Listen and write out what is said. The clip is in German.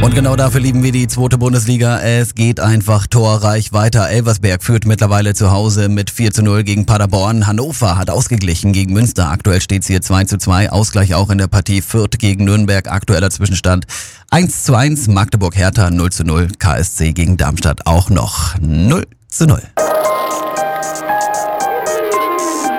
Und genau dafür lieben wir die zweite Bundesliga. Es geht einfach torreich weiter. Elversberg führt mittlerweile zu Hause mit 4:0 gegen Paderborn. Hannover hat ausgeglichen gegen Münster. Aktuell steht es hier 2:2. Ausgleich auch in der Partie Fürth gegen Nürnberg. Aktueller Zwischenstand 1:1. Magdeburg-Hertha 0:0. KSC gegen Darmstadt auch noch 0:0.